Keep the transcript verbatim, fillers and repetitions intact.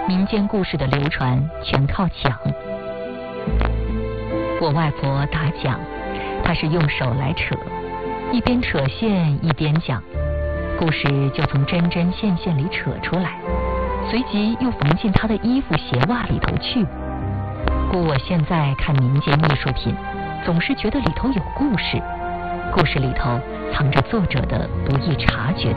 民间故事的流传全靠讲。我外婆打讲，她是用手来扯，一边扯线一边讲，故事就从针针线线里扯出来，随即又缝进她的衣服鞋袜里头去。故我现在看民间艺术品，总是觉得里头有故事，故事里头藏着作者的不易察觉的